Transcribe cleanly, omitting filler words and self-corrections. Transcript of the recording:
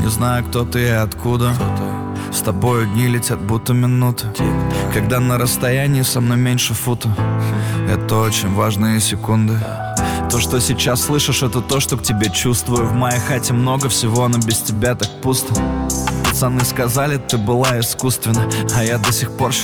Не знаю, кто ты и откуда. С тобою дни летят, будто минуты. Когда на расстоянии со мной меньше фута. Это очень важные секунды. То, что сейчас слышишь, это то, что к тебе чувствую. В моей хате много всего, но без тебя так пусто. Пацаны сказали, ты была искусственна, а я до сих пор